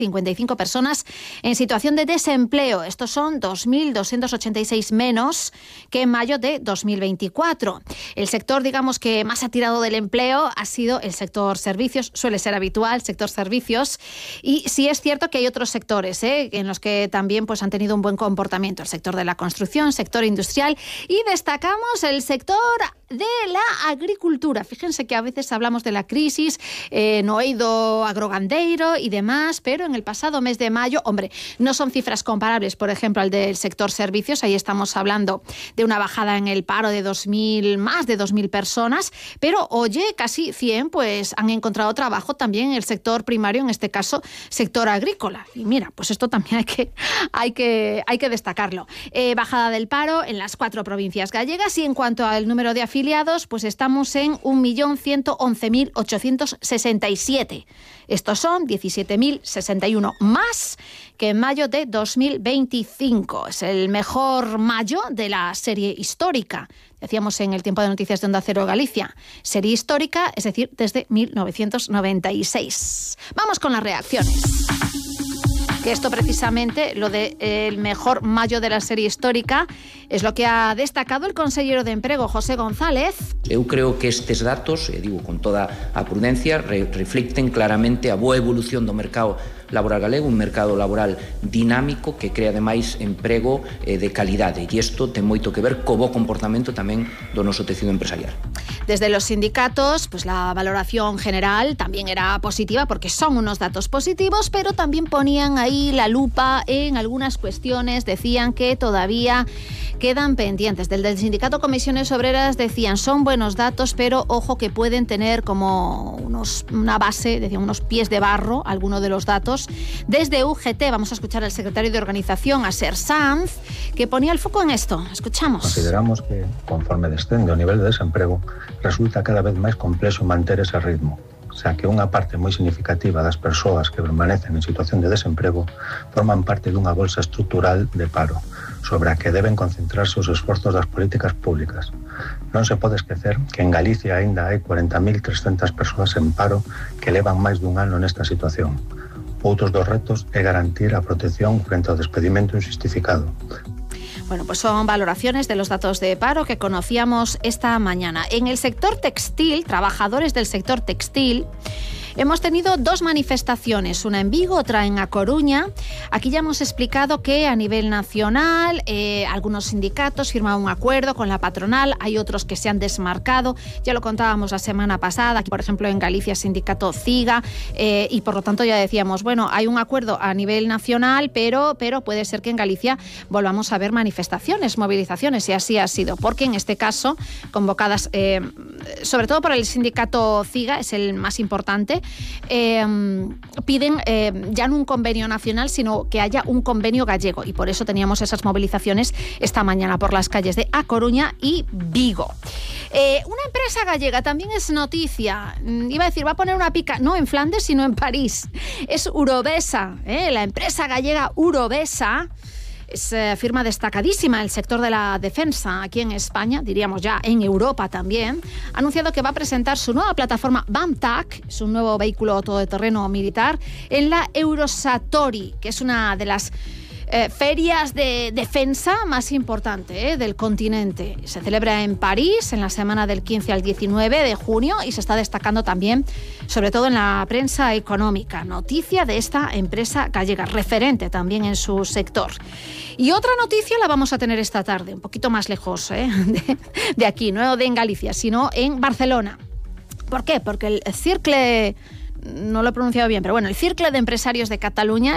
55 personas en situación de desempleo. Estos son 2.286 menos que en mayo de 2024. El sector, digamos, que más ha tirado del empleo ha sido el sector servicios. Suele ser habitual, el sector servicios. Y sí es cierto que hay otros sectores en los que también pues, han tenido un buen comportamiento. El sector de la construcción, sector industrial. Y destacamos el sector de la agricultura. Fíjense que a veces hablamos de la crisis, no he ido agrogandeiro y demás, pero en el pasado mes de mayo, hombre, no son cifras comparables, por ejemplo, al del sector servicios. Ahí estamos hablando de una bajada en el paro de más de 2.000 personas, pero oye, casi 100 pues han encontrado trabajo también en el sector primario, en este caso, sector agrícola. Y mira, pues esto también hay que destacarlo. Bajada del paro en las 4 provincias gallegas y en cuanto al número de afiliados, pues estamos en 1.111.867. Estos son 17.061 más que en mayo de 2025. Es el mejor mayo de la serie histórica. Decíamos en el tiempo de noticias de Onda Cero Galicia. Serie histórica, es decir, desde 1996. Vamos con las reacciones. Que esto precisamente, lo del mejor mayo de la serie histórica, es lo que ha destacado el consellero de Emprego, José González. Eu creo que estes datos, digo con toda a prudencia, reflicten claramente a boa evolución do mercado laboral galego, un mercado laboral dinámico que crea ademais emprego de calidade, e isto ten moito que ver co bo comportamento tamén do noso tecido empresarial. Desde los sindicatos, pues la valoración general también era positiva porque son unos datos positivos, pero también ponían ahí la lupa en algunas cuestiones, decían que todavía quedan pendientes. Del sindicato Comisiones Obreras decían, son buenos datos, pero ojo que pueden tener como una base, decían, unos pies de barro, algunos de los datos. Desde UGT vamos a escuchar al secretario de organización, Aser Sanz, que ponía el foco en esto. Escuchamos. Consideramos que, conforme descende o nivel de desemprego, resulta cada vez máis complexo manter ese ritmo. O sea, que unha parte moi significativa das persoas que permanecen en situación de desemprego forman parte dunha bolsa estrutural de paro, sobre a que deben concentrarse os esforzos das políticas públicas. Non se pode esquecer que en Galicia aínda hai 40.300 persoas en paro que levan máis dun ano nesta situación. Outros dos retos é garantir a protección frente ao despedimento injustificado. Bueno, pues son valoraciones de los datos de paro que conocíamos esta mañana. En el sector textil, trabajadores del sector textil, hemos tenido 2 manifestaciones, una en Vigo, otra en A Coruña. Aquí ya hemos explicado que a nivel nacional algunos sindicatos firman un acuerdo con la patronal, hay otros que se han desmarcado, ya lo contábamos la semana pasada, aquí por ejemplo en Galicia sindicato CIGA, y por lo tanto ya decíamos, bueno, hay un acuerdo a nivel nacional, pero puede ser que en Galicia volvamos a ver manifestaciones, movilizaciones, y así ha sido, porque en este caso, convocadas sobre todo por el sindicato CIGA, es el más importante, piden ya no un convenio nacional, sino que haya un convenio gallego, y por eso teníamos esas movilizaciones esta mañana por las calles de A Coruña y Vigo. Una empresa gallega también es noticia, iba a decir, va a poner una pica, no en Flandes, sino en París. Es Urovesa, la empresa gallega Urovesa. Es firma destacadísima en el sector de la defensa aquí en España, diríamos ya en Europa también. Ha anunciado que va a presentar su nueva plataforma BAMTAC, es un nuevo vehículo todoterreno militar, en la Eurosatori, que es una de las ferias de defensa más importante del continente. Se celebra en París en la semana del 15 al 19 de junio y se está destacando también, sobre todo en la prensa económica. Noticia de esta empresa gallega, referente también en su sector. Y otra noticia la vamos a tener esta tarde, un poquito más lejos de aquí, no en Galicia, sino en Barcelona. ¿Por qué? Porque el Cercle... no lo he pronunciado bien, pero bueno, el Círculo de Empresarios de Cataluña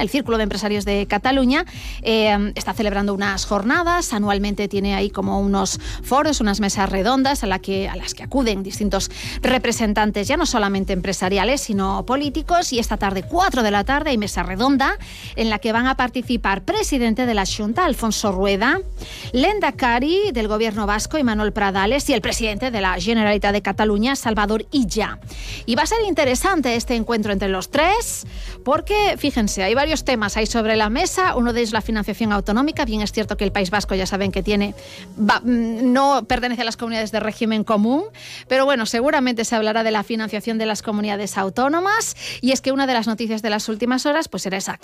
está celebrando unas jornadas, anualmente tiene ahí como unos foros, unas mesas redondas a las que acuden distintos representantes, ya no solamente empresariales, sino políticos, y esta tarde, 4 de la tarde, hay mesa redonda en la que van a participar presidente de la Xunta, Alfonso Rueda, Lehendakari del Gobierno Vasco, Imanol Pradales, y el presidente de la Generalitat de Cataluña, Salvador Illa. Y va a ser interesante este este encuentro entre los tres, porque, fíjense, hay varios temas ahí sobre la mesa. Uno de ellos, la financiación autonómica. Bien es cierto que el País Vasco, ya saben que no pertenece a las comunidades de régimen común, pero bueno, seguramente se hablará de la financiación de las comunidades autónomas. Y es que una de las noticias de las últimas horas pues era esa